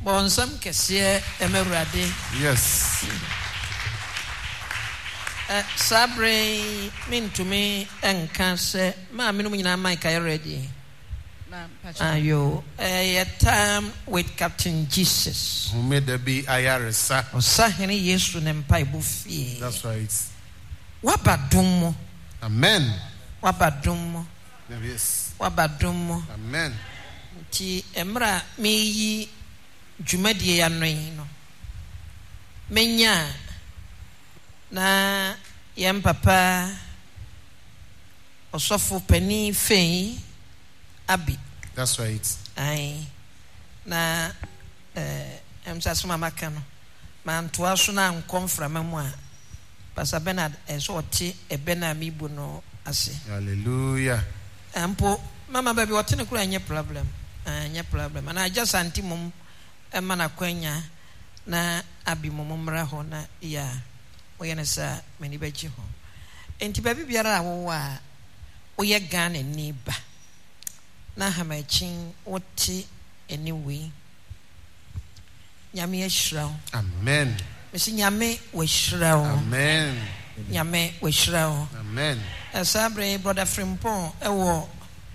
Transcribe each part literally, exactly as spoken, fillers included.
Bonsam kese emerade. Yes. Uh, Sabre mean to me and can say, Ma, Minumina Mike, I ready. Ayo, a time with Captain Jesus. Who made there be Ayaresa? Or Sahini yes to them pie buffy. That's right. Wabadumo. Amen. Wabadumo. Yes. Wabadumo. Amen. Ti emra me yi dwumadie ya no no. Menya na yem papa osofo pani fen abi. That's right. Ai na eh em sasoma maka no man to aso na nkomfra mamu a Pastor Bernard eso oti ebe na mibu no ase. Hallelujah. Ampo mama baby oti ne kura nye problem. Anya problem. And I just anti mum e mana kwanya na abi mum mra ho na ya oye na sa mani baji ho. Enti baby biara wo a oye Ghana ni ba. Na hamachin oti anyway. Nyame ashraw. Amen. Mesi nyame we shraw. Amen. Nyame we shraw. Amen. Asabre brother Frimpong e wo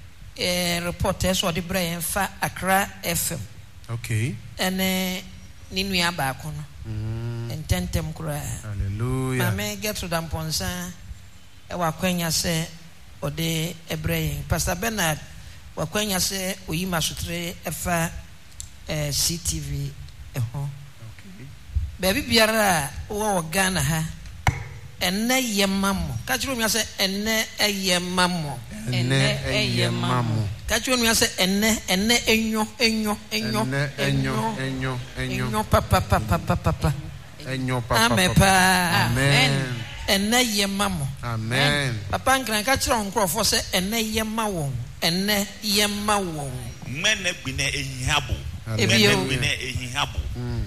eh reporters or the brain fa Accra F M. Okay. Ene ni nua ba ko no. Mm. Ententem kura. Hallelujah. Mame get to damponsa e wa kwanya se ode ebrain. Pastor Bernard wa kwanya se oyima sotre efa eh C T V e ho. Okay. Baby biara wo Ghana ha enne yemamo. Ka chiro mi ase enne eyemamo. Enne eyemamo. Ka chiro mi ase enne enne enyo enyo enyo enyo enyo enyo enyo papa papa papa papa enyo papa. Amen pa. Amen. Enne yemamo. Amen. Papa nkran ka chiro nkrofo se enne yema won. Enne yema won. Mene gbine ehihabo. Ebio gbine ehihabo.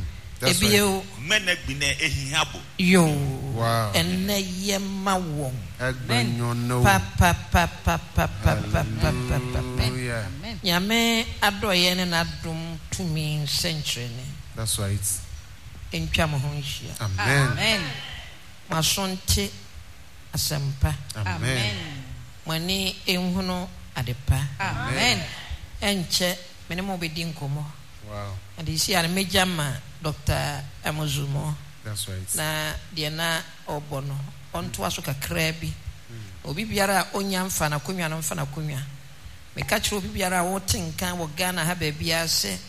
Ebio mene gbine ehihabo. Yo. Wow. Enne yema won. Egbenyo no. Papa papa papa papa papa. Hallelujah. Nyame adoye ne na dum tumi century ne. That's right. Entwa mo ho nhia. Amen. Amen. Masonte asempa. Amen. Mani enhuno adepa. Amen. Enche mene mo bedi nkomo. Wow. And you see an mejama Doctor Amozumo. That's right. Na de na obono onto aso kakra bi. Obi biara onya mfa na konwa no mfa na konwa. Me ka kire obi biara wo tenkan wo Ghana ha ba bia se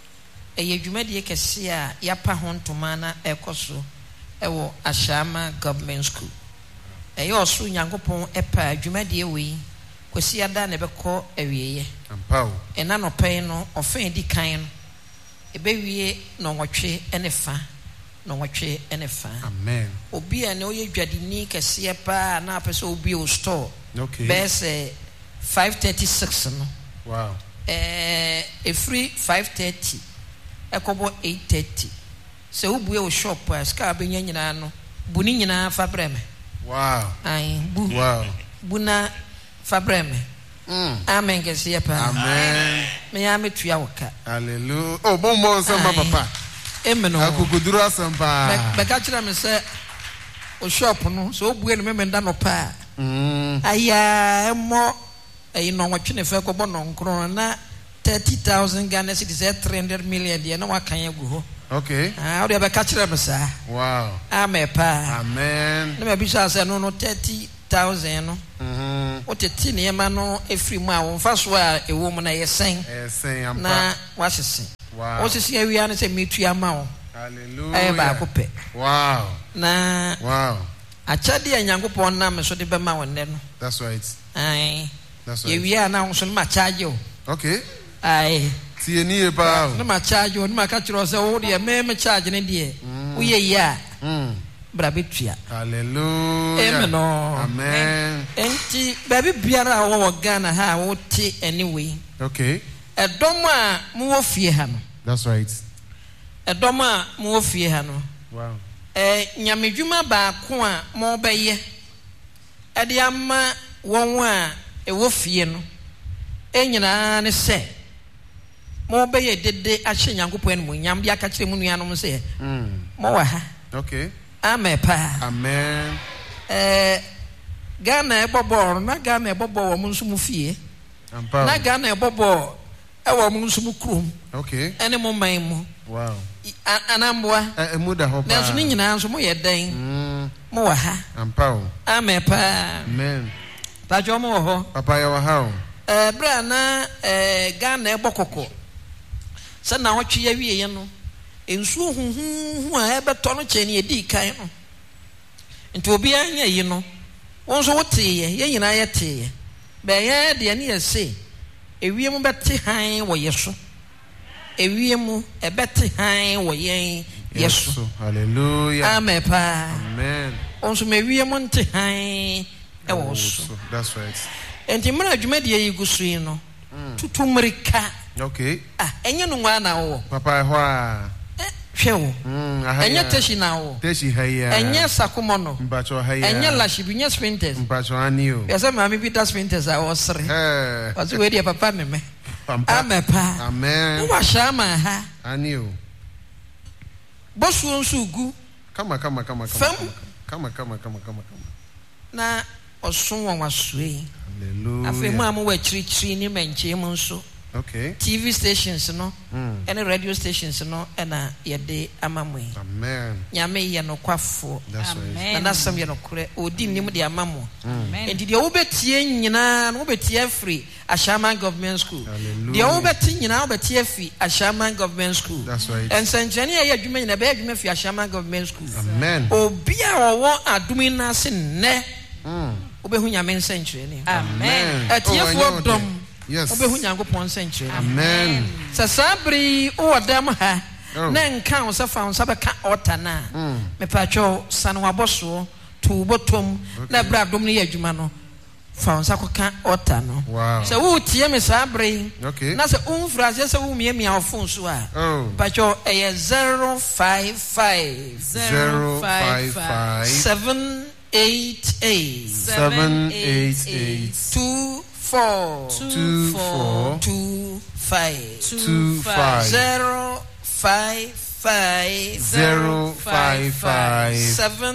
eye dwumade kese a yapa ho ntoma na ekoso ewo Ashama Government School. Eye oso nyankopon epa dwumade we kwesi ada na beko awieye. Ampaw. Ena no pen no ofen di kan no ebewie no nwotwe ene fa no nwotwe ene fa. Amen. Obi a ne oye dwadini kese pa na apese obi o store. Okay. Bese five thirty-six no. Wow. Eh a free five thirty. Ekobo eight thirty. Se ubue o shop a ska benya nyina no. Buni nyina fa breme. Wow. Ai bu. Wow. Buna fa breme. Mm. Amen kese pa. Amen. Me ya metua woka. Hallelujah. Oh, bombo samba papa. Amen. Akukudura samba. Be ka kira me se o shop no so obue no me nda no pa. Mm. Aya mo e no nwotwe ne fa ko bo no nkro na thirty thousand Ghana cedis three hundred million de na wakan agu ho. Okay. Ah, o de be ka kira me sa. Wow. Amen pa. Amen. Na me bi sha se no no thirty thousand no. Mhm. O te ti ne ma no efri mu a wo fa so a ewo mu na yesen. Yesen ampa. Na wahese. Wow. O sisi awia ne se metu ama wo. Hallelujah. Eh ba ko pe. Wow. Na Wow. achade a nyankopon na me so de be ma wonne no. That's right. Ai. That's Ye right. wia na wo so ma charge o. Okay. Ai. Tie ni e ba. Na ma charge o, na ma ka kiro se wo de me me charge ne de. Wo ye ya. Mm. Bra betua. Hallelujah. Amen. Amen. Enti baby biara wo wo Ghana ha wo ti anyway. Okay. Edom a mu wo fie ha no. That's right. Edom a mu wo fie ha no. Wow. Eh nyamedwuma ba ko a mo beye. E de ama won a e wo fie no. E nyina ne se mo be ye dede ahye Nyankopɔn no mu nyam bia ka kire mu nuanom se mo wa ha Okay. amen pa Amen. eh Ghana ebobo na Ghana ebobo wo mo nso mu fie Ampa. na Ghana ebobo e wo mo nso mu krom Okay. ene mo man mu Wow. anamboa Eh, emuda ho na pa. so ni nyina nso mo ye den Mm. mo wa ha Ampa. amen pa Amen. ta jo mo wo ho Papa ya wa ha. eh bra na eh Ghana ebokoko se na hotwe ya wie ye no ensuo huhuhu a ebeto no che ne edi kan no nti obi anya yi no wonso wote ye ye nyina ye te ye be ye de ne ye se ewie mu bete han wo ye so ewie mu ebete han wo yen ye so Hallelujah. amen pa Amen. wonso me wie mu nte han e wo so That's right. enti mra adwuma de yi gusu yi no tutumrika Okay. ah enye no ngwa na wo Papa hwa. hwe wo Mm, aha. enye teshi na wo Teshi haya. enye sakomo no Mpacho haya. enye lashibi nye sprinters Mpacho anio. yesa mami bi da sprinters a wo sere Eh. wazi we dia papa me me Pampa. amepa Amen. wo shama ha Anio. bosu nsu gu Kama kama kama kama. Fam. Kama kama kama kama kama. na osun won wasue Hallelujah. afi mu amu wa chirichiri ni menche mu nso Okay. T V stations no Mm. ene radio stations no ena yede amamu Amen. nyame ye no kwafo That's right. na nasam ye no kore odi nim de amamu Amen. enti de wo betie nyina no wo betie free Ashama Government School Hallelujah. de wo betie nyina wo betie free Ashama Government School That's right. ensenchani ye adwuma nyina be adwuma fi Ashama Government School Amen. obi a owo adumi na se ne Mm. obehu nyame nsenchani Amen. atiefo dom Yes. obehu nyankopon nsenchani Amen. sa sabri wo dam ha Oh. na nka wo sa fa wo sa beka otana Mm. me pacho sanu aboso to botom na bra dom ne adwuma no fa wo sa koka otano Wow. sa wo tie me sabri Okay. na sa umfra se wo mie mia ofon so a Oh. pacho eye zero five five Zero five five seven eight eight seven eight eight two four two four two five two five zero five five zero five five seven